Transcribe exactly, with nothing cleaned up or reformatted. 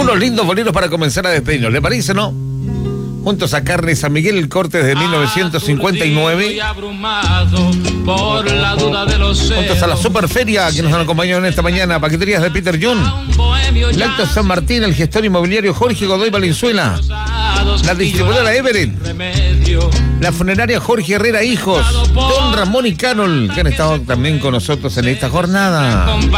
Unos lindos boleros para comenzar a despedirnos, ¿le parece, no? Juntos a Carne San Miguel, el corte desde mil novecientos cincuenta y nueve. Juntos a la Superferia, que nos han acompañado en esta mañana. Paqueterías de Peter Jun. Lacto San Martín, el gestor inmobiliario Jorge Godoy Valenzuela. La distribuidora Everett. La funeraria Jorge Herrera Hijos. Don Ramón y Carol, que han estado también con nosotros en esta jornada.